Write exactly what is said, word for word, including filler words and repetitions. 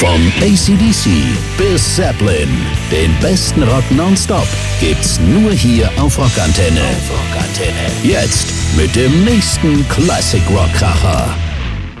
Vom A C D C bis Zeppelin, den besten Rock nonstop gibt's nur hier auf Rockantenne. Auf Rockantenne. Jetzt mit dem nächsten Classic Rock Kracher.